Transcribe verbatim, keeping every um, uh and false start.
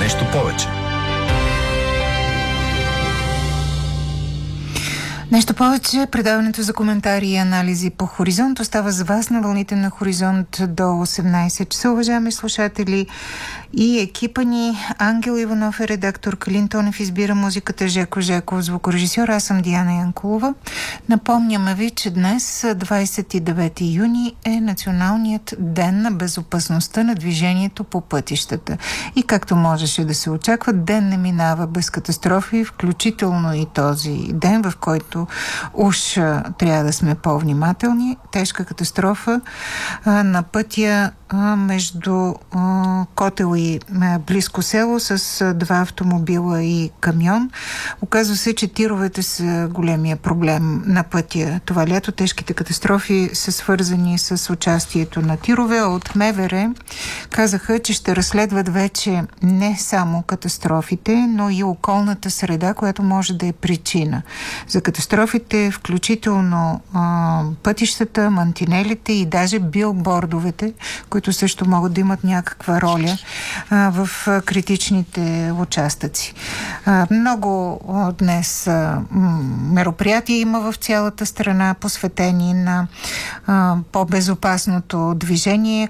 нещо повече. Нещо повече, предаването за коментари и анализи по Хоризонт остава за вас на вълните на Хоризонт до осемнайсет часа, уважаеми слушатели. И екипа ни, Ангел Иванов е редактор, Калин Тонев избира музиката, Жеко Жеков звукорежисьор, аз съм Диана Янкулова. Напомняме ви, че днес, двайсет и девети юни, е Националният ден на безопасността на движението по пътищата. И както можеше да се очаква, ден не минава без катастрофи, включително и този ден, в който уж трябва да сме по-внимателни. Тежка катастрофа а, на пътя а, между а, Котел и а, близко село с а, два автомобила и камион. Оказва се, че тировете са големия проблем на пътя. Това лято тежките катастрофи са свързани с участието на тирове. От МВР казаха, че ще разследват вече не само катастрофите, но и околната среда, която може да е причина за катастрофите, включително а, пътищата, мантинелите и даже билбордовете, които също могат да имат някаква роля а, в а, критичните участъци. А, много а, днес а, м- мероприятия има в цялата страна, посветени на а, по-безопасното движение.